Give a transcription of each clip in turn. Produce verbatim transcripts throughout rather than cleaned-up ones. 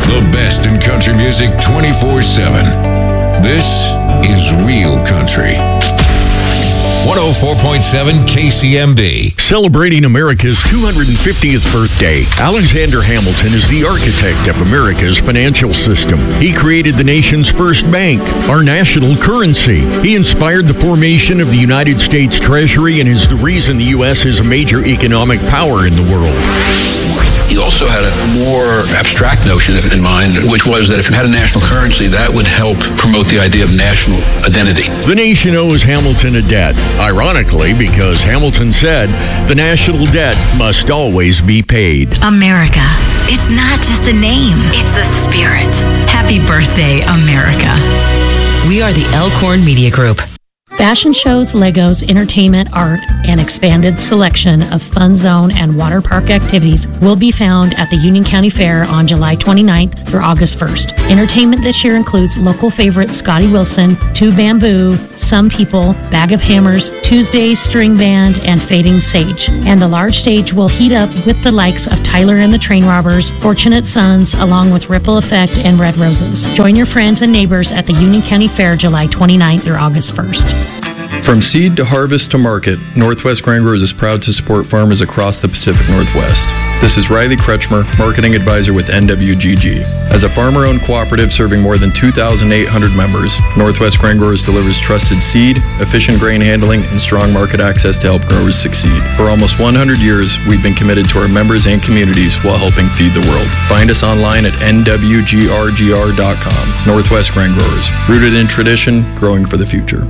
The best in country music twenty-four seven. This is Real Country. one oh four point seven K C M B. Celebrating America's two hundred fiftieth birthday, Alexander Hamilton is the architect of America's financial system. He created the nation's first bank, our national currency. He inspired the formation of the United States Treasury and is the reason the U S is a major economic power in the world. He also had a more abstract notion in mind, which was that if you had a national currency, that would help promote the idea of national identity. The nation owes Hamilton a debt, ironically, because Hamilton said the national debt must always be paid. America. It's not just a name, it's a spirit. Happy birthday, America. We are the Elkhorn Media Group. Fashion shows, Legos, entertainment, art, and expanded selection of fun zone and water park activities will be found at the Union County Fair on July twenty-ninth through August first. Entertainment this year includes local favorites Scotty Wilson, Two Bamboo, Some People, Bag of Hammers, Tuesday's String Band, and Fading Sage. And the large stage will heat up with the likes of Tyler and the Train Robbers, Fortunate Sons, along with Ripple Effect and Red Roses. Join your friends and neighbors at the Union County Fair July twenty-ninth through August first. From seed to harvest to market, Northwest Grain Growers is proud to support farmers across the Pacific Northwest. This is Riley Kretschmer, Marketing Advisor with N W G G. As a farmer-owned cooperative serving more than two thousand eight hundred members, Northwest Grain Growers delivers trusted seed, efficient grain handling, and strong market access to help growers succeed. For almost one hundred years, we've been committed to our members and communities while helping feed the world. Find us online at N W G R G R dot com. Northwest Grain Growers, rooted in tradition, growing for the future.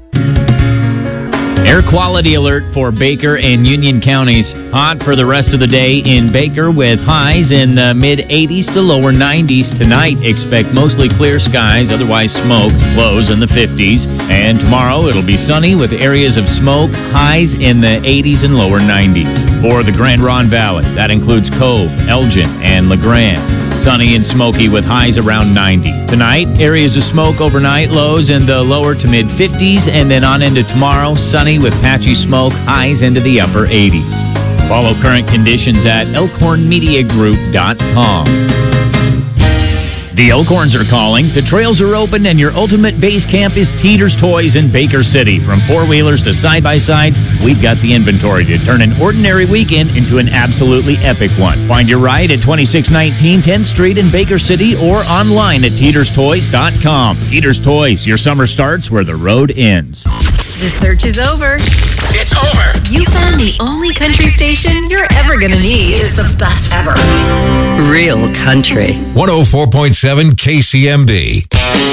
Air quality alert for Baker and Union counties. Hot for the rest of the day in Baker with highs in the mid eighties to lower nineties. Tonight, expect mostly clear skies, otherwise smoke, lows in the fifties. And tomorrow, it'll be sunny with areas of smoke, highs in the eighties and lower nineties. For the Grand Ronde Valley, that includes Cove, Elgin, and LeGrand. Sunny and smoky with highs around ninety. Tonight, areas of smoke overnight, lows in the lower to mid fifties, and then on into tomorrow, sunny with patchy smoke, highs into the upper eighties. Follow current conditions at elkhorn media group dot com. The Elkhorns are calling, the trails are open, and your ultimate base camp is Teeter's Toys in Baker City. From four-wheelers to side-by-sides, we've got the inventory to turn an ordinary weekend into an absolutely epic one. Find your ride at twenty-six nineteen tenth Street in Baker City or online at teeters toys dot com. Teeter's Toys, your summer starts where the road ends. The search is over. It's over. You found the only country station you're ever gonna need. It's the best ever. Real Country. one oh four point seven K C M B.